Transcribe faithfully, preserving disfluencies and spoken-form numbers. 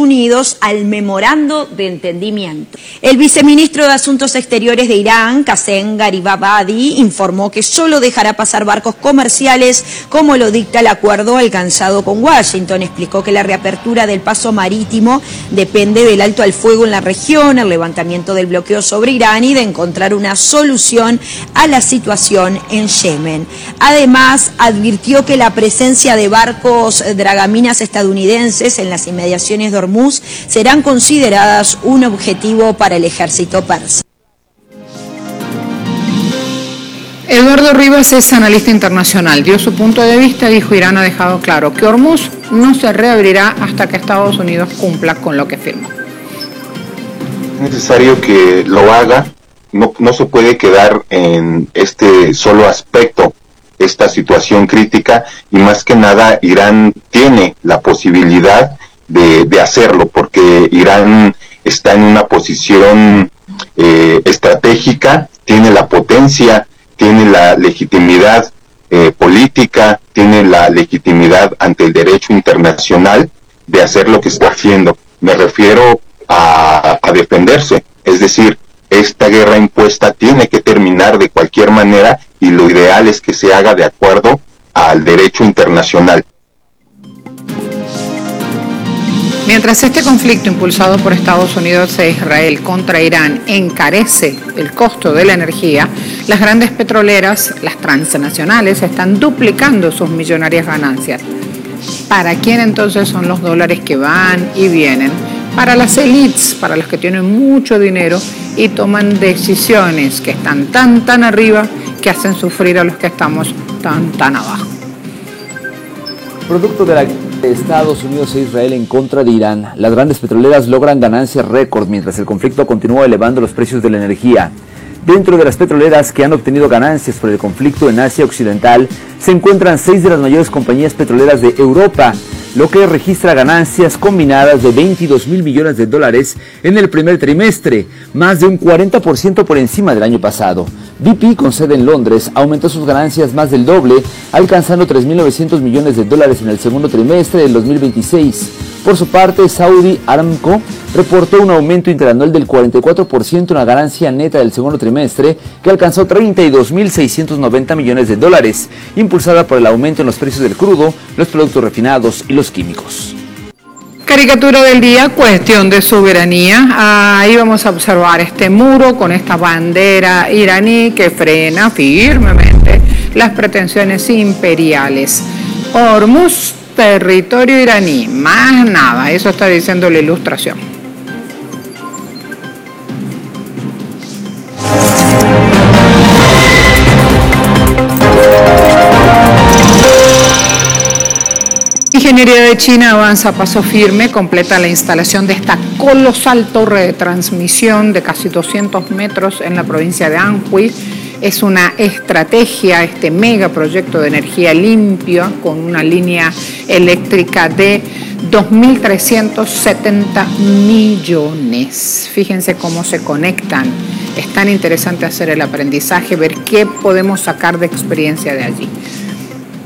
Unidos al memorando de entendimiento. El viceministro de Asuntos Exteriores de Irán, Qasem Garibabadi, informó que solo dejará pasar barcos comerciales como lo dicta el acuerdo alcanzado con Washington. Explicó que la reapertura del paso marítimo depende del alto al fuego en la región, el levantamiento del bloqueo sobre Irán y de encontrar una solución a la situación en Yemen. Además, advirtió que la presencia de barcos dragaminas estadounidenses en las inmediaciones de Hormuz serán consideradas un objetivo para el ejército persa. Eduardo Rivas es analista internacional. Dio su punto de vista y dijo: Irán ha dejado claro que Hormuz no se reabrirá hasta que Estados Unidos cumpla con lo que firmó. Es necesario que lo haga, no, no se puede quedar en este solo aspecto, esta situación crítica, y más que nada Irán tiene la posibilidad de, de hacerlo, porque Irán está en una posición eh, estratégica, tiene la potencia, tiene la legitimidad eh, política, tiene la legitimidad ante el derecho internacional de hacer lo que está haciendo. Me refiero a, a defenderse, es decir, esta guerra impuesta tiene que terminar de cualquier manera y lo ideal es que se haga de acuerdo al derecho internacional. Mientras este conflicto impulsado por Estados Unidos e Israel contra Irán encarece el costo de la energía, las grandes petroleras, las transnacionales, están duplicando sus millonarias ganancias. ¿Para quién entonces son los dólares que van y vienen? Para las élites, para los que tienen mucho dinero y toman decisiones que están tan, tan arriba que hacen sufrir a los que estamos tan, tan abajo. Producto de la de Estados Unidos e Israel en contra de Irán, las grandes petroleras logran ganancias récord mientras el conflicto continúa elevando los precios de la energía. Dentro de las petroleras que han obtenido ganancias por el conflicto en Asia Occidental, se encuentran seis de las mayores compañías petroleras de Europa, lo que registra ganancias combinadas de veintidós mil millones de dólares en el primer trimestre, más de un cuarenta por ciento por encima del año pasado. B P, con sede en Londres, aumentó sus ganancias más del doble, alcanzando tres mil novecientos millones de dólares en el segundo trimestre del dos mil veintiséis. Por su parte, Saudi Aramco reportó un aumento interanual del cuarenta y cuatro por ciento en la ganancia neta del segundo trimestre, que alcanzó treinta y dos mil seiscientos noventa millones de dólares, impulsada por el aumento en los precios del crudo, los productos refinados y los químicos. Caricatura del día, cuestión de soberanía. Ahí vamos a observar este muro con esta bandera iraní que frena firmemente las pretensiones imperiales. Hormuz, territorio iraní, más nada, eso está diciendo la ilustración. Ingeniería de China avanza a paso firme, completa la instalación de esta colosal torre de transmisión de casi doscientos metros en la provincia de Anhui. Es una estrategia, este megaproyecto de energía limpia con una línea eléctrica de dos mil trescientos setenta millones. Fíjense cómo se conectan. Es tan interesante hacer el aprendizaje, ver qué podemos sacar de experiencia de allí.